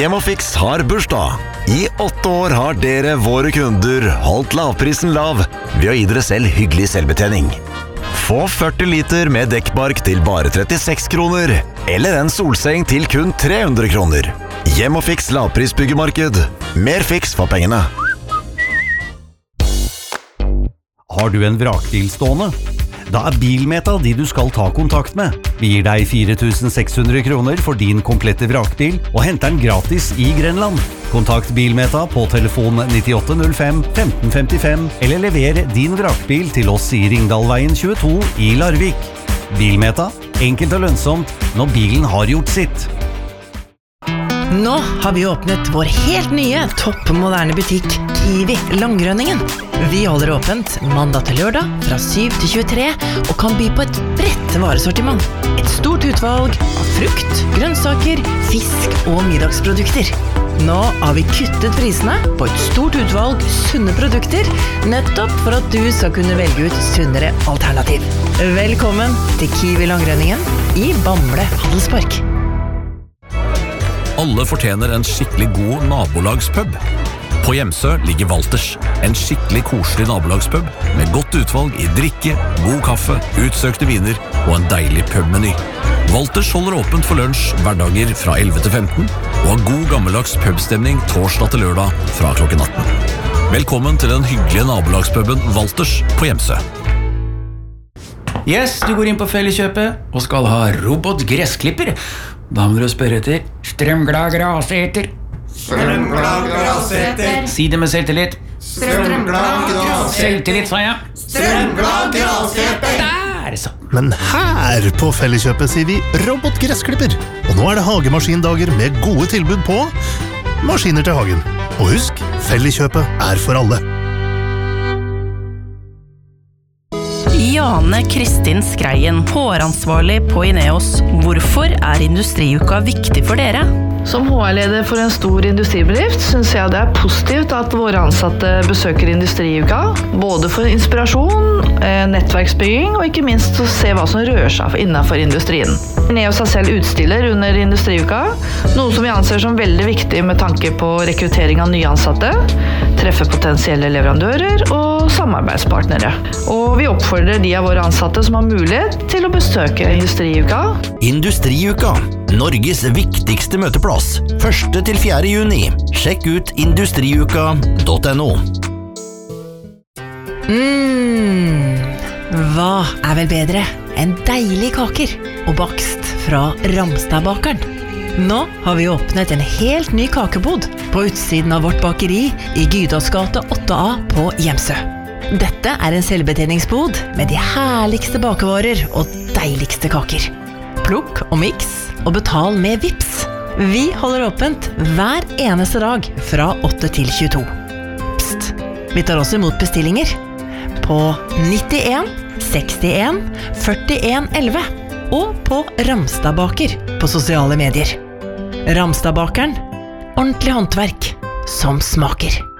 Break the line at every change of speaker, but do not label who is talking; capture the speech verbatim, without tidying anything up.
Hjemmefix har bursdag. I åtte år har dere, våre kunder, holdt lavprisen lav ved å gi dere selv hyggelig selvbetjening. Få førti liter med dekkbark til bare trettiseks kroner, eller en solseng til kun tre hundre kroner. Hjemmefix lavprisbyggemarked. Mer fiks for pengene.
Har du en vrakbil stående? Da er Bilmeta de du skal ta kontakt med. Vi gir deg fire tusen seks hundre kroner for din komplette vrakbil og henter den gratis i Grenland. Kontakt Bilmeta på telefon nittiåtte null fem femten femtifem eller lever din vrakbil til oss i Ringdalveien tjueto i Larvik. Bilmeta, enkelt og lønnsomt når bilen har gjort sitt.
Nå har vi åpnet vår helt nye, toppmoderne butikk Kiwi Langrønningen. Vi holder åpent mandag til lørdag fra syv til tjuetre og kan by på et bredt varesortiment. Et stort utvalg av frukt, grønnsaker, fisk og middagsprodukter. Nå har vi kuttet prisene på et stort utvalg sunne produkter, nettopp for at du skal kunne velge ut sunnere alternativ. Velkommen til Kiwi Langrønningen i Bamble Handelspark.
Alle fortjener en skikkelig god nabolagspub. På Hjemsø ligger Walters, en skikkelig koselig nabolagspub med godt utvalg i drikke, god kaffe, utsøkte viner og en deilig pubmeny. Walters holder åpent for lunsj hverdager fra elleve til femten og har god gammeldags pubstemning torsdag til lørdag fra klokken atten. Velkommen til den hyggelige nabolagspuben Walters på Hjemsø.
Yes, du går inn på Felleskjøpet og skal ha robotgressklipper. Da må du spørre etter strømglad graseter.
Strømglad graseter.
Si det med selvtillit.
Strømglad graseter.
Selvtillit, sa jeg.
Strømglad graseter.
Der, så.
Men her på Felleskjøpet sier vi robotgressklipper. Og nå er det hagemaskindager med gode tilbud på maskiner til hagen. Og husk, Felleskjøpet er for alle.
Jane Kristin Skreien, håransvarlig på Ineos. Hvorfor er industriuka viktig for dere?
Som H R-leder for en stor industribedrift synes jeg det er positivt at våre ansatte besøker industriuka, både for inspirasjon, nettverksbygging og ikke minst å se hva som rører seg innenfor industrien. Ineos er selv utstiller under industriuka, noe som vi anser som veldig viktig med tanke på rekruttering av nye ansatte, treffe potensielle leverandører og samarbeidspartnere. Og vi oppfordrer de av våre ansatte som har mulighet til å besøke industriuka.
Industriuka, Norges viktigste møteplass, første til fjerde juni. Sjekk ut industriuka punktum no.
Mmm, hva er vel bedre enn deilige kaker og bakst fra Ramstadbakeren? Nå har vi åpnet en helt ny kakebod på utsiden av vårt bakeri i Gydalsgate åtte A på Hjemsø. Dette er en selvbetjeningsbod med de herligste bakevarer og deiligste kaker. Plukk og miks og betal med Vips. Vi holder åpent hver eneste dag fra åtte til tjueto. Psst, vi tar også imot bestillinger på nittien sekstien førtien elleve og på Ramstadbaker på sosiale medier. Ramstadbakeren, ordentlig håndverk som smaker.